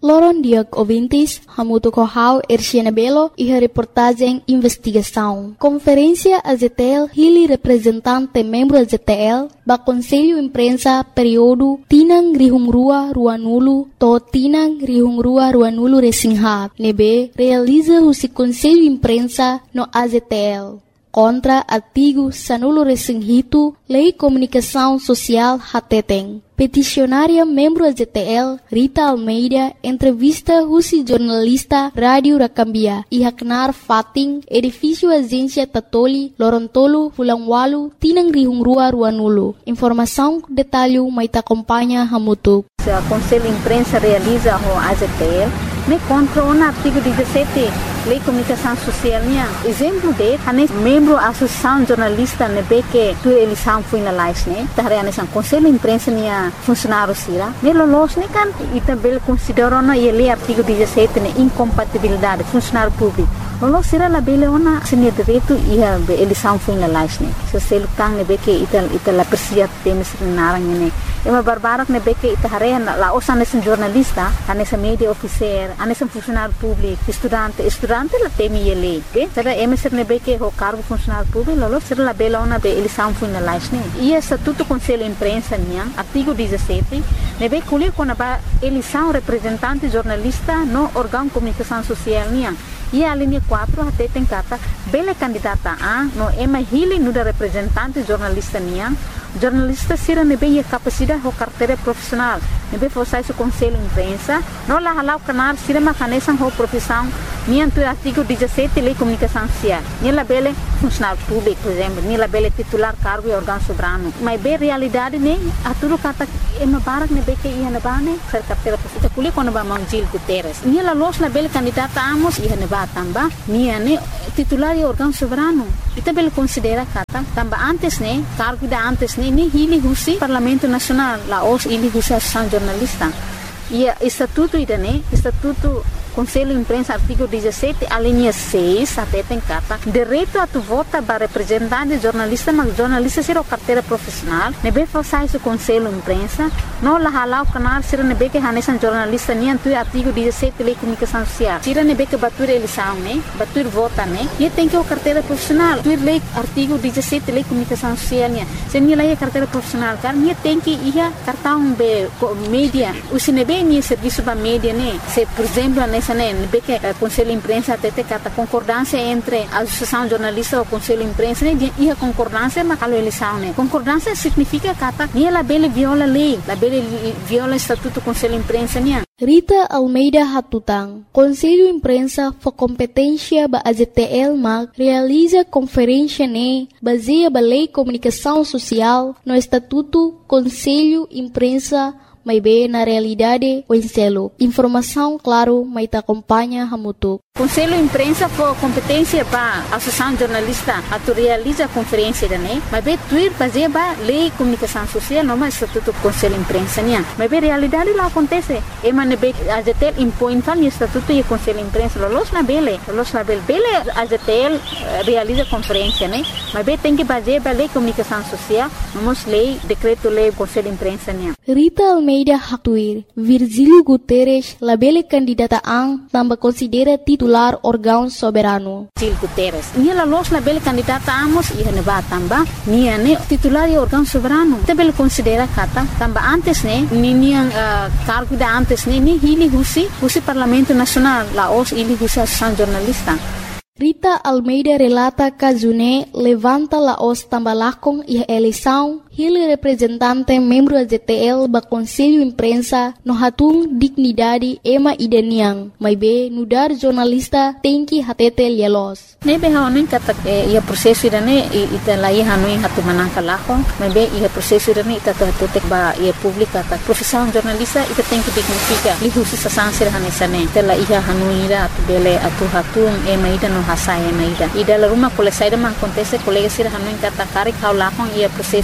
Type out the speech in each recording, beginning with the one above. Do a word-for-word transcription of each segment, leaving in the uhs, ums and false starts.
Loron Diag Ouvintes, Hamuto Corral, Erciana Belo e a reportagem Investigação. Conferência A Z T L, Hili representante membro A Z T L, ba Conselho Imprensa período Tinang Rihungrua Ruanulo, to Tinang Rihungrua Ruanulo Resinghab, nebe realiza o Conselho Imprensa no A Z T L. Contra artigo Sanulo Resinghito, Lei Comunicação Social Hateteng. Peticionária membro A Z T L, Rita Almeida, entrevista Rusi jornalista Rádio Rakambia e Haknar Fating, edifício Agência Tatoli, Lorontolo, Fulangwalu, Tinang Rihungrua Ruanulo. Informação, detalhe, maita acompanha Hamutu. O Conselho Imprensa realiza o A Z T L, me contra o artigo dezessete, Lei Comunicação Social. Exemplo de, a membro da Associação Jornalista, nebe que tu eleição foi na live, né? Tahre a Conselho Imprensa nia funcionário sira. Nelo los ne kan itabel considera na ele artigo dezessete ne incompatibilidade funcionário público. Lolo sira la bele ona senia direito e a eleição foi na live, né? Se selo kang nebe que ital ital persia temes narang ne. Ema barbarak nebe que itahare la osan nesse jornalista, nesse media officer, nesse funcionário público, estudante, estudante la temi ele, ok? Será ema ser nebe que o cargo funcionário público, lolo sira la bele ona be eleição foi na live, né? E estatuto Conselho Imprensa nia, artigo dezessete, nebe culir com a eleição representante jornalista no órgão comunicação social nia. E a linha quatro até tem carta bela candidata a no ema hili no da representante jornalista nia. Jornalista sira nebe a capacidade ou carteira profissional. Nebe fosse o Conselho Imprensa, não lá halau canal sira macanesan ou profissão. Nia tu artigo dezessete Lei Comunicação Social. Nia la bele funcionário público, por exemplo, nia la bele titular cargo e órgão soberano. Mas bem realidade ne a tudo kata ema barak nebe que ia na bane ser carteira profissional. Kuli quando ba Mangil Guterres. Nia la los na bele candidata amos ia na ba tamba. Nia ne titular e órgão soberano. Ita bele considera kata tamba antes ne cargo da antes ne ni hili husi Parlamento Nacional la os hili husi Associação Jornalista. E estatuto ida ne estatuto Conselho Imprensa, artigo dezessete, a linha seis, até tem carta. Direito a tu vota para representante jornalista, mas jornalista será carteira profissional. Nebe façais o Conselho Imprensa, não lá halau canal, será nebe que hanesan jornalista, nem tu artigo dezessete, Lei Comunicação Social. Será nebe que batur eleição, né? Batur vota, né? E tem que o carteira profissional. Tu lei artigo dezessete, Lei Comunicação Social, né? Se nem lá é carteira profissional, cara, nem tem que ir cartão be mídia. O se nebe nem serviço para mídia, né? Se, por exemplo, nessa nebe que o Conselho Imprensa até tem carta concordância entre a Associação Jornalista e o Conselho Imprensa, né? E a concordância, mas a eleição, né? Concordância significa carta, nem ela bele viola a lei, ela bele viola o Estatuto do Conselho Imprensa, né? Rita Almeida Hatutang, Conselho Imprensa for competência ba A Z T L mag realiza conferência ne baseia ba Lei Comunicação Social no Estatuto Conselho Imprensa mas bem na realidade o enselo. Informação, claro, mas te acompanha Hamutu. Conselho Imprensa for competência para a Associação Jornalista a tu realiza a conferência da né, mas bem tu ir fazer ba Lei Comunicação Social não mais Estatuto Conselho Imprensa né, mas bem realidade lá acontece. E mas bem a Z T L impõe tal Estatuto e Conselho Imprensa, los na bele, los na bele, bele a Z T L realiza conferência né, mas bem tem que fazer ba Lei Comunicação Social, vamos lei decreto lei Conselho Imprensa né. Rita Almeida Hatuir, Virgílio Guterres, labele candidata ang tambah considera titular órgão soberano. Virgílio Guterres, nia la los labele candidata amos ia ne ba tamba, nia ne titular e órgão soberano. Tabele considera kata tamba antes ne, ni nia uh, cargo da antes ne, ni hili husi, husi Parlamento Nacional, la os hili husi Associação Jornalista. Rita Almeida relata Kazune levanta la os tambalakong e eleição hili representante membro da Z T L ba Conselho Imprensa no hatung dignidade ema ideniang, mas be nudar jornalista tem que hatete lielos. Nebe haonin kata ia prosesso irane ita lai hanuin hatu manangka lakong, mas be ia prosesso irane ita tutek ba ia publika ta profissão jornalista ita tem que dignifica li husi sasansir hanesane ita la ia hanuira atu bele atu hatung ema ida no hasaya na ida ida la rumah kole saida man acontece colega sir hanuin kata karik hau lakong ia prosesso dene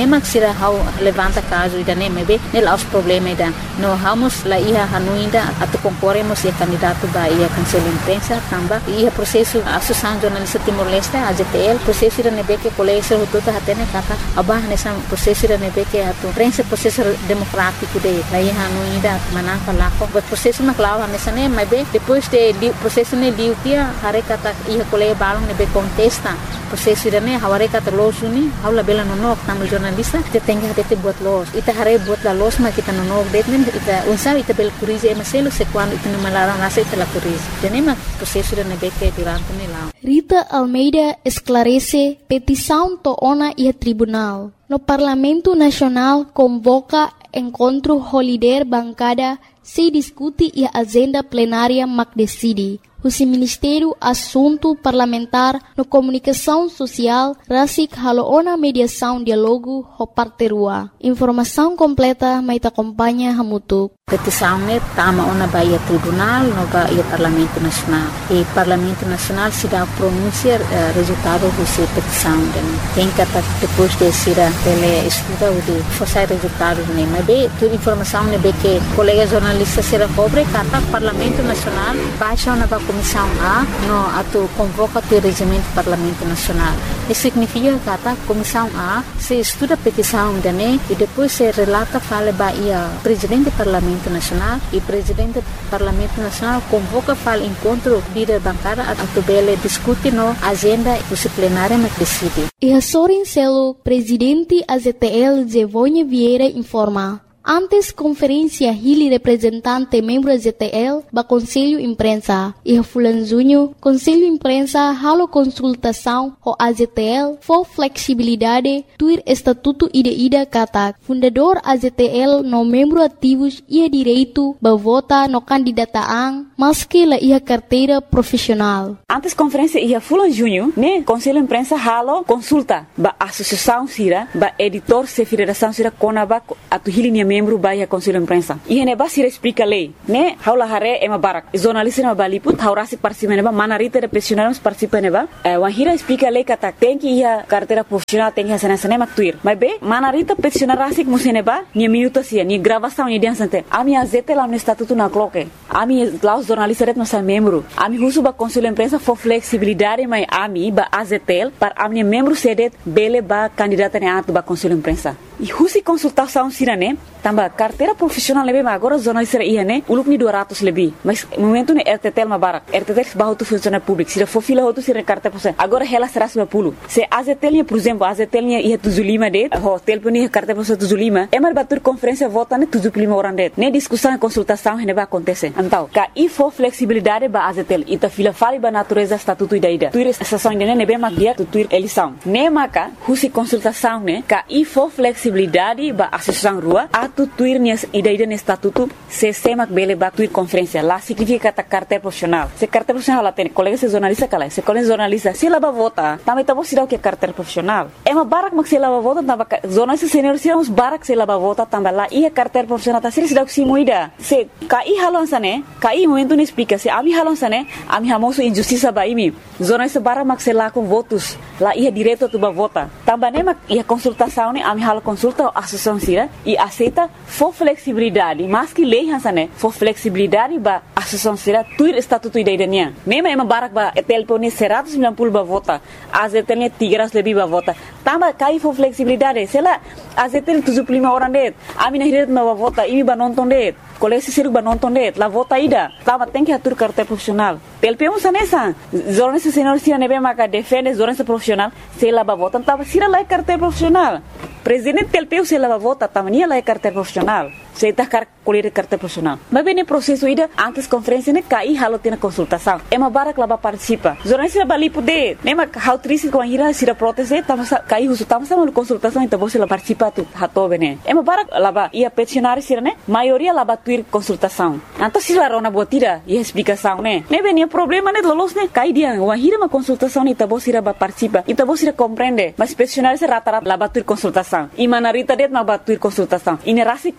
nema sira hau levanta caso ida nem be nela os problema ida no vamos la ia hanuinda atu concorremos e candidato ba ia conselho imprensa tamba ia processo associação jornalista Timor-Leste A J T L processo ida nebe que colégio tudo hatene kata abah nessa processo ida nebe que atu prensa processo democrático de la ia hanuinda manang palako but processo maklawa nessa nem be depois de processo ne diu kia hare kata ia colégio balong nebe contesta processo ida ne haware kata losu ni haula bela nonok tamu jornalista te tenga hate buat los ita hare buat la los ma kita nonok det nem ita unsa ita bel kurize emaselo se quando ita numalara nasa ita la kurize tenema processo ida nebe que durante ne la Rita Almeida esclarece petição to ona e tribunal. No Parlamento Nacional convoca encontro holiday bancada se discute e a agenda plenária mac decide. O Ministério Assunto Parlamentar no Comunicação Social rasik haloona mediação diálogo ho parterua. Informação completa mai te acompanha hamutuk. Petição ne tama ona baia tribunal no baia Parlamento Nacional. E Parlamento Nacional se dá pronunciar uh, resultado dessa petição. Tem que depois de ser ele estuda o de forçar resultado ne mas be toda informação ne be que colega jornalista será cobre kata Parlamento Nacional baixa ona ba Comissão A no atu convoca o regimento do Parlamento Nacional. Isso significa que a Comissão A se estuda a petição de né e depois se relata fala bahia presidente do Parlamento Nacional e presidente do Parlamento Nacional convoca fala encontro líder bancária atu bele discute no agenda disciplinária mas decide. E a Sorin Celo, presidente A Z T L Zevonha Vieira informa. Antes conferência Hili representante membro da Z T L ba Conselho Imprensa e Fulan Junho Conselho Imprensa halo consultação ho A Z T L for flexibilidade tuir estatuto ida ida kata fundador A Z T L no membro ativos ia direito ba vota no candidataan maski la ia carteira profissional. Antes conferência ia Fulan Junho né Conselho Imprensa halo consulta ba associação sira ba editor se federação sira konaba atu Hili membro baia Conselho Imprensa. E hene ba sira explica lei, né? Haula hare ema barak. Jornalista ema baliput, haurasi participa neba, manarita de profissionais participa neba. Eh, wahira explica lei kata tem que ia carteira profissional tem que hasan hasan ema tuir. Mas be, manarita profissional rasik museneba, ni minuto sia, ni gravação ni dian sante. Ami azete lá no estatuto na cloque. Ami lá os jornalistas rep nossa membro. Ami husu ba Conselho Imprensa for flexibilidade mai ami ba A Z T L para ami membro sedet bele ba candidata ne atu ba Conselho Imprensa. E husi consultação sirane tamba carteira profissional lebe agora jornalista ia né uluk ni dua ratus lebih mas momento ne R T T L mabarak R T T L bahu tu funcionário público se for fila outro se carteira profissional agora ela será cento e cinquenta se A Z T L por exemplo A Z T L ia tujuh puluh lima det ho telefone carteira profissional tujuh puluh lima é mar batur conferência vota ne tujuh puluh lima orang det ne discussão e consultação ne ba acontece então ka e for flexibilidade ba A Z T L ita fila fali ba natureza estatuto ida ida tuir estação ne ne be mag dia tu tuir eleição ne maka husi consultação ne ka e for flexibilidade ba associação rua atu tuir nias ida-ida ni estatuto se semak bele ba tuir conferência lá significa kata carteira profissional se carteira profissional lá tem colega se jornalista kala se colega jornalista se lá ba vota também tá bom se dá o que é carteira profissional é uma barak mak se lá ba vota tamba jornalista senior se uns barak se lá ba vota tamba lá ia carteira profissional tá se dá o que se moida se kai halon sane kai momento ni explica se ami halon sane ami hamoso injustiça ba imi jornalista barak mak se lá com votos lá ia direto tu ba vota tamba ne mak ia consultação ne ami halo consulta associação sira e aceita for flexibilidade mas que lei hansane for flexibilidade ba associação sira tuir estatuto idaidannya mema ema barak ba telefone seratus sembilan puluh ba vota A Z T L tiga ratus lebih ba vota tamba kai for flexibilidade sela A Z T L tujuh puluh lima orang det ami na hiret ba vota imi ba nonton det kolesi siru ba nonton det la vota ida tamba tem que atur carteira profissional telpeu sanesa jornalista senior sira nebe maka defende jornalista profissional sela ba vota tamba sira la carteira profissional presidente telpeu sela ba vota tamba nia la carteira profissional se tá car colher carteira profissional mas bem no processo ida antes conferência ne kai halo tem consultação é uma barak lá ba participa jornalista ba lipo de nema how triste com ira sira proteste tamba kai husu tamba sama consultação então você lá participa tu hato bene é uma barak lá ba ia peticionário sira ne maioria lá ba tuir consultação então se lá rona botira e explicação né ne bem problema ne lolos ne kai dia wahira uma consultação ne então você ba participa então você compreende mas peticionário se rata-rata lá ba tuir consultação e manarita det ma ba tuir consultação e ne rasi contra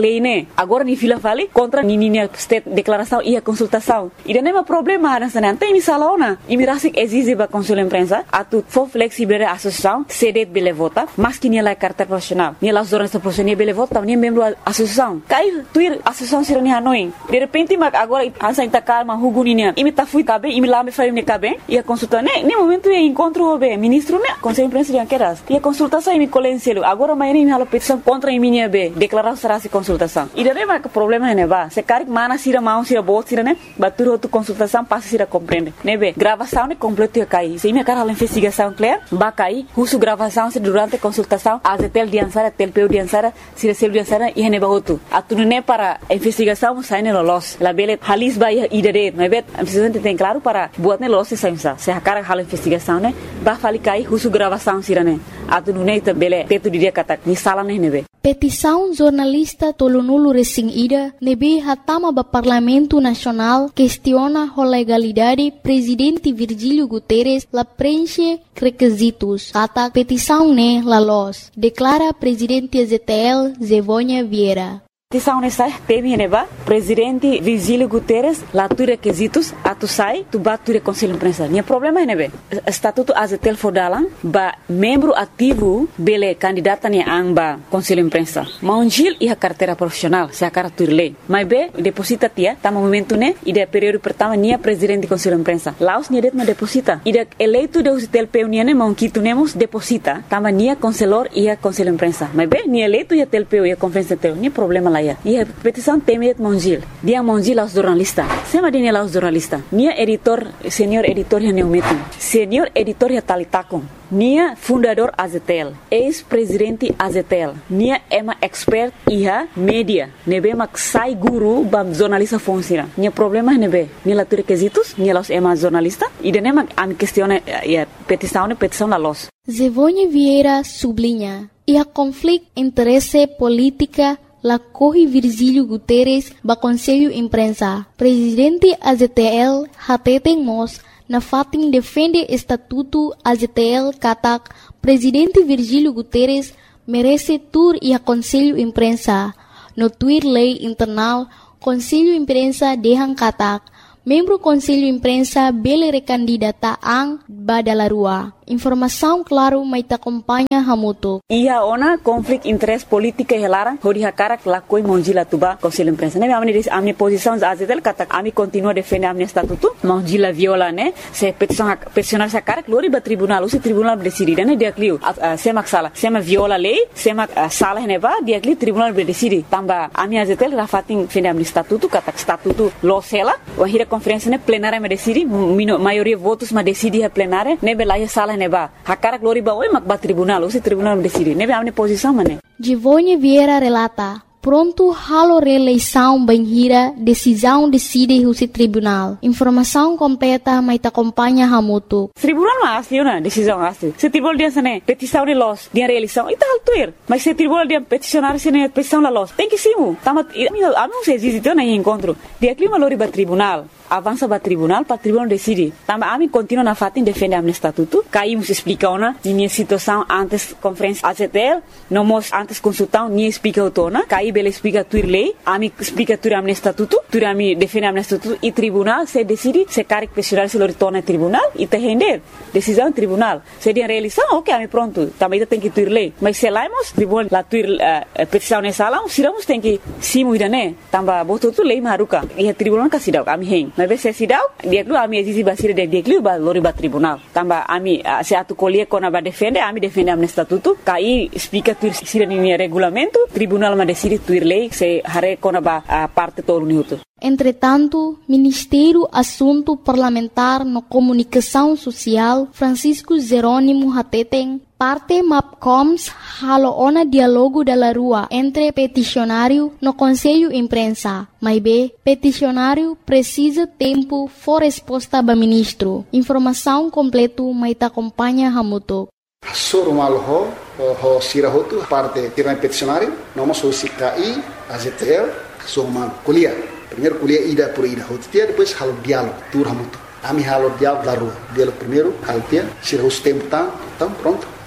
lei, né? Agora ni fila fale contra ni ni state declaração e a consultação. E não é um problema nessa não tem misalaona. E mirasik exige ba consul imprensa a tu for flexible a associação cede bele vota, mas que ni la carta profissional. Ni la jornalista profissional bele vota, ni membro da associação. Cai tuir associação sira ni Hanoi. De repente mag agora ansa inta calma huguninia. E me ta fui cabe, e me lá me fai me cabe. E a consulta né, nem momento é encontro obe ministro né, conselho imprensa de anqueras. E a consultação e me colencielo. Agora mais nem me hala petição contra a minha be, declaração será se consultação. E daí vai que problema né ba. Se cari mana sira mau sira bot sira né, batur outro consultação passa sira compreende. Né be, gravação né completo cai. Se me cara a investigação clear, ba cai, uso gravação se durante a consultação, a tel de ansara, tel peu de ansara, se recebe de ansara e ne ba outro. A tu né para investigação sai ne lolos. La bele halis ba idade, né be, a presidente tem claro para buat ne lolos sai sa. Se a cara hala investigação né, ba fali cai, uso gravação sira né. A tu né bele teto de dia kata ni sala ne ne be. Petição jornalista tolonulu recém ida nebe hatama ba Parlamento Nacional questiona a legalidade presidente Virgílio Guterres la preenche requisitos. Kata petição ne la los, declara presidente Z T L Zevônia Vieira. Petição nessa teme neba presidente Virgílio Guterres lá tu requisitos a tu sai tu bat tu conselho imprensa. Nia problema nebe estatuto A Z T L fodalan ba membro ativo bele candidata ni amba conselho imprensa. Maungil e a carteira profissional se a cara tu lei. Mas be deposita tia tá momento né e de período pertama nia presidente conselho imprensa. Laos nia det ma deposita. E de eleito de O Z T L P nia ne maunquito nemos deposita tama nia conselor e a conselho imprensa. Mas be nia eleito e a T L P e a conferência teu nia problema lá. E a petição teme Mongil. Dia Mongil aos jornalistas. Sema dine aos jornalistas. Nia editor, senhor editor ya neumetin. Senhor editor ya talitakon. Nia fundador A Z T L. Ex-presidente A Z T L. Nia ema expert iha media. Nebe mak sai guru bam jornalista funciona. Nia problema nebe. Nia la requisitos. Nia los ema jornalista. E dene mak am questione ya petição petição la los. Zevônia Vieira sublinha. E a conflito interesse política la corre Virgílio Guterres ba Conselho Imprensa. Presidente A Z T L hateten mos na fatin defende estatuto A Z T L katak Presidente Virgílio Guterres merece tur e a Conselho Imprensa. No tuir lei internal Conselho Imprensa dehan katak membro Conselho Imprensa bele recandidata ang badalarua. Informação claro mai ta acompanha hamuto. Ia ona conflito interesse política helara hori hakara lakoi monjila tuba Conselho Imprensa. Ne amni amni posição A Z T L kata ami continua defende amni estatuto. Monjila viola né. Se petição peticionar sa cara glori ba tribunal, o tribunal decidir né dia clio. Sema sala, sema viola lei, sema sala ne ba dia clio tribunal decidir. Tamba ami A Z T L rafatin defende amni estatuto kata estatuto losela. O hira conferência né plenária me decidi, maioria votos ma decidi a plenária, ne belaya sala neba. Hakara glori ba oi mak ba tribunal, o tribunal me decidi. Nebe amne posição mané. Zevônia Vieira relata. Pronto halo reeleição banhira, decisão decide o tribunal. Informação completa mai ta acompanha hamuto. Tribunal mas asli na decisão asli. Se tribunal dia sane petição de los, dia reeleição, ita altuir. Mas se tribunal dia peticionar sene petição la los, tem que simu. Tama ami não se existe na encontro. Dia clima lori ba tribunal. Avança para tribunal, para tribunal decide. Tamba ami continua na fatin defende amne estatuto. Caímos explica ona minha situação antes conferência A Z T L, não mos antes consultão nem explica outona. Caí bele explica tuir lei, ami explica tuir amne estatuto, tuir ami defende amne estatuto e tribunal se decide se caric peticionar se lo retorna tribunal e te render decisão tribunal. Se dia reeleição, ok, ami pronto. Também tem que tuir lei. Mas se laimos tribunal la tuir uh, petição nessa sala, siramos tem que simu idane. Tamba botou tu lei maruka. E tribunal kasidau ami hen. Mas se sidau dia klu ami existe basira de dia klu ba lori ba tribunal tamba ami uh, se atu colie kona ba defende ami defende amne estatuto kai explica tu sira ni regulamento tribunal ma decide tuir lei se hare kona ba uh, parte todo minuto. Entretanto, Ministério Assunto Parlamentar no Comunicação Social Francisco Jerônimo Hateten parte MAPCOMS halo ona dialogo da rua entre peticionário no Conselho Imprensa. Mas B, peticionário precisa tempo for resposta ba ministro. Informação completo mai ta acompanha hamuto. Soro malo ho ho sira hotu parte tiran peticionário, noma so sikai A Z T L so man kuliah. Primeiro kuliah ida por ida hotu dia depois halo diálogo tur hamuto. Ami halo diálogo da rua. Diálogo primeiro halo dia sira os tempo tá, então pronto.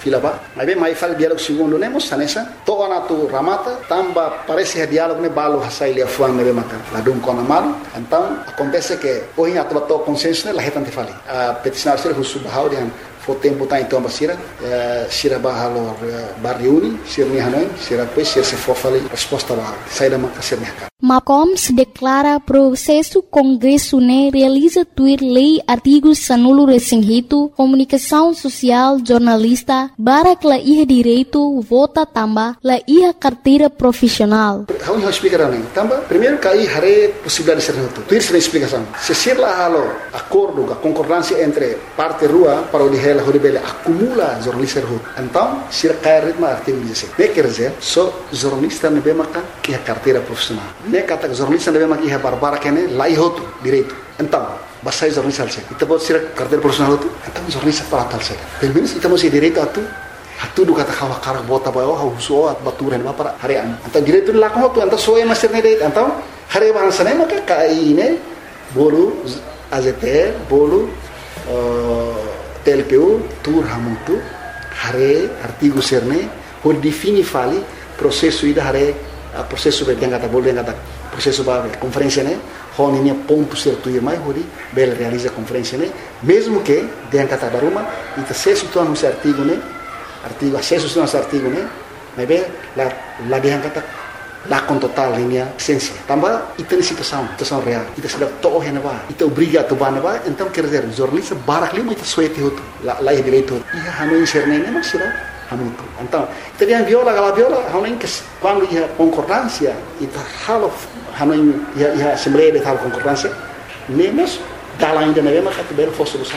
fila ba. Mas bem, mais fala diálogo segundo nemos sanesa. Toa na tu ramata, tamba parece diálogo ne balo hasai lia fuang ne maka. Ladum kona malu. Então acontece que hoje a tua consenso ne la hetan te fali. A peticionar ser husu bahau dian fo tempo tá então basira, sira bahalo barriuni, sira ni hanoi, sira pois sira se for fali resposta bahau. Sai da maka ser mercado. Macoms declara processo Congresso né realiza tuir lei artigos sanulo resinhito, comunicação social, jornalista, barak la iha direito, vota tamba, la iha carteira profissional. Vamos explicar nem. Tamba, primeiro cai hare possibilidade de ser reto. Tuir sem explicação. Se ser lá halo acordo, a concordância entre parte rua para o de ela horibele acumula jornalista reto. Então, se cai ritmo artigo dezessete. Ne quer dizer, só jornalista ne be maka iha carteira profissional. Ne kata jornalista deve maki barbara kene lai hotu direito. Então, basta jornalista alse. Ita pode ser carteira profissional hotu. Então jornalista para tal se. Pelo menos ita mesti direito atu. Atu do kata kawa karak bota bayo ha uso at baturan ba para harian. Então direito la ko hotu. Então soe master ne direito. Então hare bahasa ne maka kai ne bolu A Z T L bolu T L P U tur hamutu hare artigo serne ho defini fali processo ida hare a processo be yang kata boleh yang kata processo ba conferência né hon ini ponto certo e mais hori bel realiza conferência né mesmo que yang kata baruma ita acesso to no artigo né artigo acesso no artigo né mas bem la la yang kata la con total linha essência tamba ita situação situação real ita sudah to hena ba ita obriga to ba ba então quer dizer jornalista barak lima ita suete hotu la la direito ia hanu inserne né mas será então, teriam viola, aquela viola, hanin que quando ia concordância, ita halo hanin ia ia assembleia de tal concordância, nemos dala ainda na mesma categoria for solução.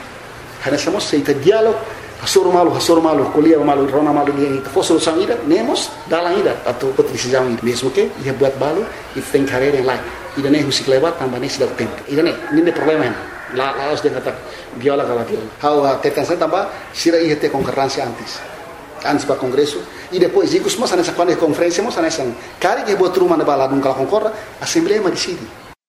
Hanes somos se ita diálogo, hasoro malu, hasoro malu, colia malu, rona malu dia ita for solução ida, nemos dala ainda atau decisão ida, mesmo que ia buat balu, ita tem carreira em lá, ida nem musik lebat tambah nem sudah tempo, ida nem, nem problema lá lá os de kata viola aquela viola. How a tetança tambah sira ia ter concordância antes. Antes para Congresso e depois digo mas nessa quando é conferência mas nessa cara que botou uma na balada nunca concorda a Assembleia me decide.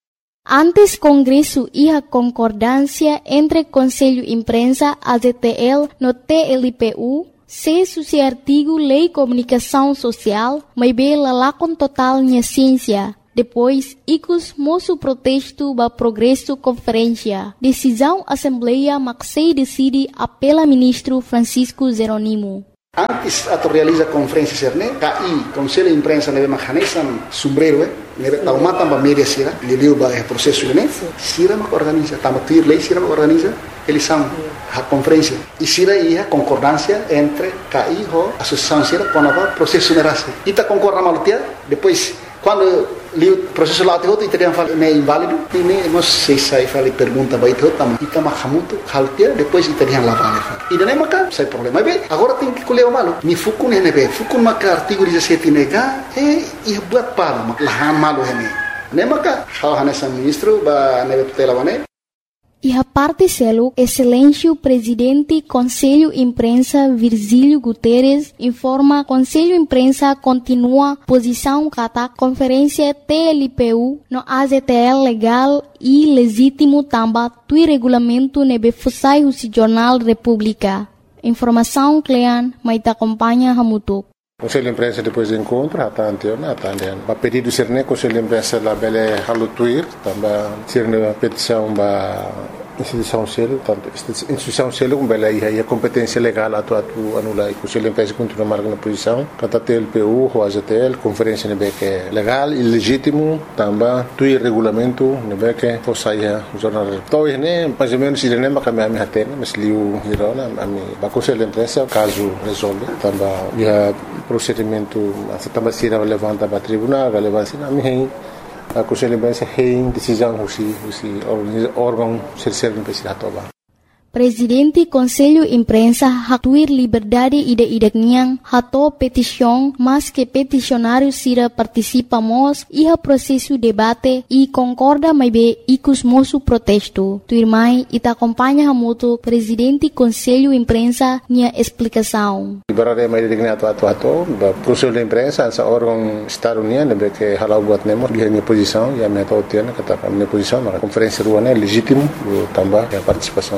Antes Congresso ia concordância entre Conselho Imprensa A Z T L no T L P U se suci artigo Lei Comunicação Social mas bela lá com total minha ciência. Depois, icos moço protesto ba progresso conferência. Decisão Assembleia Maxei decide apela ministro Francisco Jeronimo. Antes ato realiza conferência serne, K I Conselho Imprensa neve mahanesan sombrero eh, neve taumata ba media sira, liliu ba é processo né? Sira ma organiza, tama tuir lei sira ma organiza, eles são a conferência. E sira ia concordância entre K I ho associação sira com a processo nerase. Ita concorda malutia, depois quando li o processo lá outro italiano fala é inválido e nem nós sei sai fala pergunta vai ter também e tá mahamuto haltia depois italiano lá vale e não é maca sai problema bem agora tem que colher o malo me fuku né né bem fuku maca artigo dezessete nega é e buat para lá malo né né maca how nessa ministro ba neve tutela né. E a parte selo, excelência presidente Conselho Imprensa Virgílio Guterres informa Conselho Imprensa continua posição kata conferência T L P U no A Z T L legal e legítimo tamba tui regulamento nebe fusai husi Jornal República. Informação Clean, mas te acompanha Hamutuk. Conselho de Imprensa depois do encontro, a tantiona, a tantiona. O pedido ser né, Conselho de Imprensa lá bele halutuir, também ser né petição ba instituição selo, tanto instituição selo com bele aí a competência legal atu atu anula. Conselho de Imprensa continua marcando posição, kata T L P U, o A Z T L, conferência nebe que legal e legítimo, também tui regulamento nebe que fosaia jornal. Então né, mais ou menos ele nem vai caminhar me atene, mas liu hirona, ami ba Conselho de Imprensa caso resolve, também ia procedimento essa também se levanta para tribunal relevância na minha a Conselho de Imprensa tem decisão husi husi órgão terceiro imprensa toba. Presidente Conselho Imprensa hatuir liberdade ide-ide niang hato petição mas que peticionário sira participamos iha processo debate e concorda mais bem icus moço protesto. Tuirmai ita acompanha hamuto Presidente Conselho Imprensa nia explicação. Liberdade mais digna atu atu atu Conselho de Imprensa essa órgão Estado União nebe que halau buat nemo dia minha posição e a minha tautiana kata minha posição na conferência ruana legítimo também a participação também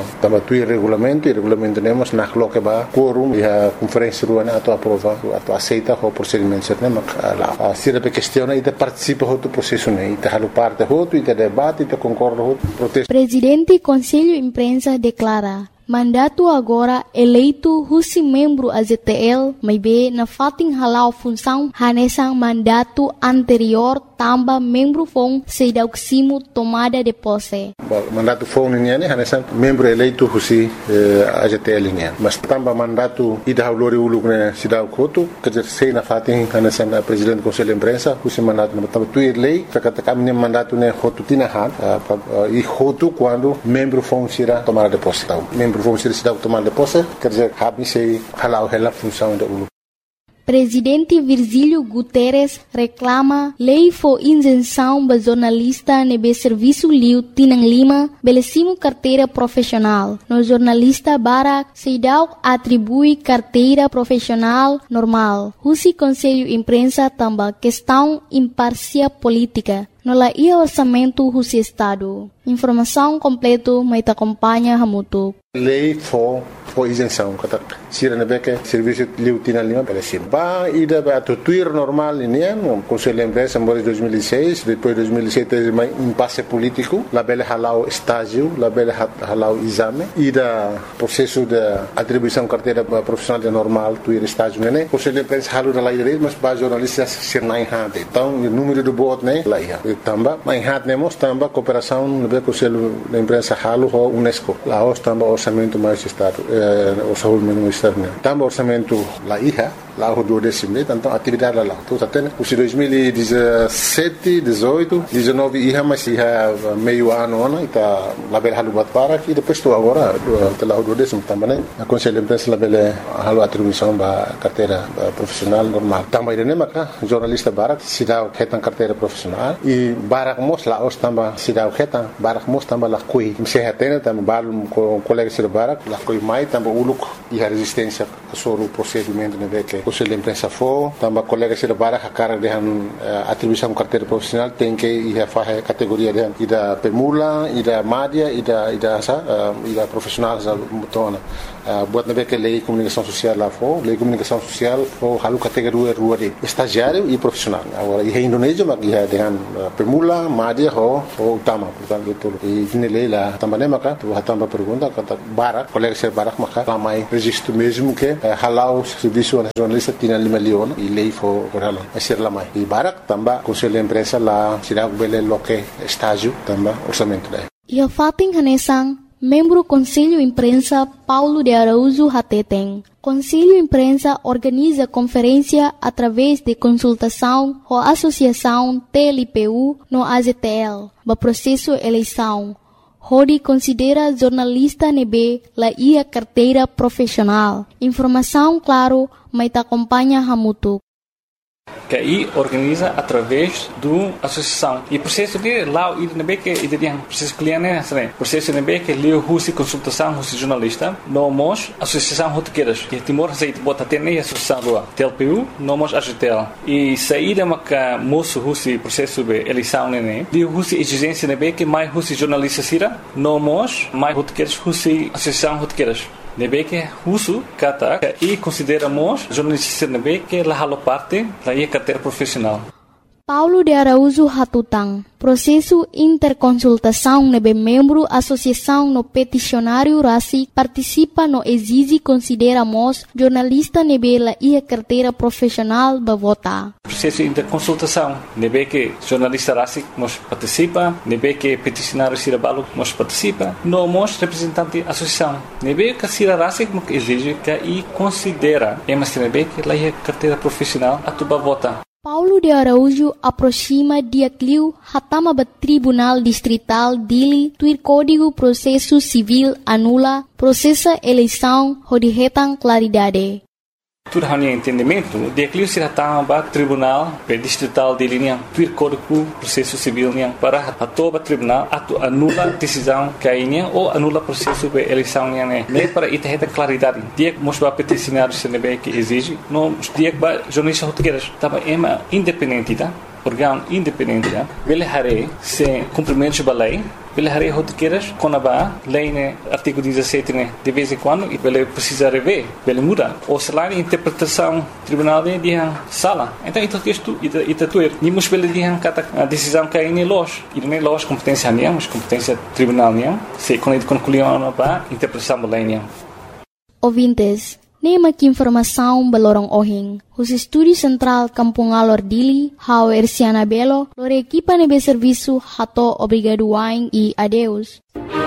tuir regulamento, e regulamento temos na coloca ba quórum e a conferência rua na ato aprova, ato aceita o procedimento certo, né? A se a questiona e de participa do processo, né? E te halu parte outro, e te debate, e te concorda outro protesto. Presidente Conselho Imprensa declara mandato agora eleito husi membro A Z T L, mas be na fating halau função hanesang mandato anterior tamba membro fong sedauksimo tomada de posse. Mandato fong niya ne hanesang membro eleito husi eh, A Z T L niya. Mas tamba mandato ida haulori uluk ne sidau koto kerja sei na fating hanesang uh, presidente Conselho Imprensa husi mandato na tamba tuir lei kata kami mandato ne hotu tinahan uh, uh, e hotu quando membro fong sira tomada de posse. Membro vão ser cidade tomar de posse, quer dizer, habem se halau hela função da U L U. Presidente Virgílio Guterres reclama lei for isenção ba jornalista nebe serviço liu Tinang Lima belecimo carteira profissional. No jornalista Barak Seidau atribui carteira profissional normal. Husi Conselho Imprensa tamba questão imparcial política. No la ia orçamento husi Estado. Informação completo mai ta acompanha hamutu. Lei for for isenção, kata sira na beca serviço liu Tinang Lima belecimo. Ba ida ba to tuir normal ini no Conselho Imprensa em dois mil e seis, depois dois mil e sete mai impasse político, la bela halau estágio, la bela halau exame, ida processo de atribuição carteira profissional normal tuir estágio né. Conselho Imprensa halu da lei dele, mas ba jornalistas ser nai hade. Então o número do voto né lá ia. Tamba mai hade nemos tamba cooperação no be Conselho da Imprensa halu ho UNESCO. Lá os tamba orçamento mais estado, eh, orçamento mais estado né. Tamba orçamento lá ia. Lá o do décimo, então atividade lá. Então até os dois mil e dezessete, dezoito, dezenove ia mas ia meio ano ano está lá bela halu bat para e depois estou agora lá o do décimo também. A Conselho de Imprensa lá bela halu atribuição ba carteira profissional normal. Também ele maka jornalista barak sidau ketan carteira profissional e barak mos lá os tamba sidau ketan barak mos tamba lá kui. Se hatena tamba balum com colegas de barak lá kui mai tamba uluk e a resistência sobre o procedimento né que Conselho de Imprensa for, também colegas de barak a cara de atribuição carteira profissional tem que ir a fazer categoria de da permula, e da média, e da e da e da profissional za mutona. Buat na que lei comunicação social lá for, lei comunicação social for halu categoria rua de estagiário e profissional. Agora em Indonésia mas ia dengan permula, média ho ho utama, portanto itu. E ini lei lá também maka tu hatamba pergunta kata barak, colegas de barak maka ramai registro mesmo que halau serviço jornalista Tinang Lima Leon e lei for halau. Ser lamai. E barak também Conselho de Imprensa lá sirag bele loke estágio também orçamento lá. E a fating hanesang membro Conselho Imprensa Paulo de Araújo Hateteng. Conselho Imprensa organiza conferência através de consultação com a Associação T L P U no A Z T L, no processo eleição. Hodi considera jornalista nebe la ia carteira profissional. Informação claro, mas te acompanha hamutu. Que aí organiza através do associação e processo de lá e também que ele tem processo cliente né processo também que leu russo consultação russo jornalista nomos associação rotequeiras que Timor Receita bota até nem associação do T L P U nomos A G T L e saída maca moço russo processo de eleição né de russo exigência também que mais russo jornalista sira nomos mais rotequeiras russo associação rotequeiras nebe que russo kata e consideramos jornalistas nebe que lá halo parte da ia carteira profissional. Paulo de Araújo Hatutang. Processo interconsultação nebe membro associação no peticionário Rasi participa no exige consideramos jornalista nebe la ia carteira profissional ba vota. Processo interconsultação nebe que jornalista Rasi nos participa, nebe que peticionário Sirabalo nos participa, no mos representante associação. Nebe que Sira Rasi que exige que e considera emas nebe que la ia carteira profissional atuba vota. Paulo de Araújo aproxima dia cliu hatama ba Tribunal Distrital Dili tuir Código Processo Civil anula processa eleição hodihetan claridade. Tudo hanya entendimento de cliu se hatama ba Tribunal Distrital Dili niang tuir Código Processo Civil niang para hatoba tribunal atu anula decisão kainya ou anula processo de eleição niang né nem para itaheta claridade dia mos ba peticionário se nebe que exige no dia ba jornalista rotegueiras tava ema independente tá órgão independente, ele hare se cumprimento de lei, ele hare rotiqueiras quando a lei né artigo dezessete né de vez em quando e ele precisa rever, ele muda. Ou se lá a interpretação tribunal de dia sala. Então isso que isto ita tuer. Nimos pela dia kata a decisão que é loja. E não é loja competência nenhuma, mas competência tribunal nenhuma. Se quando ele concluiu a interpretação da lei nenhuma. Ouvintes, nema que informação balorong ohing. Os estúdio central Kampung Alor Dili, hau Erciana Belo, lore equipa nebe serviço hato obrigado wain e adeus.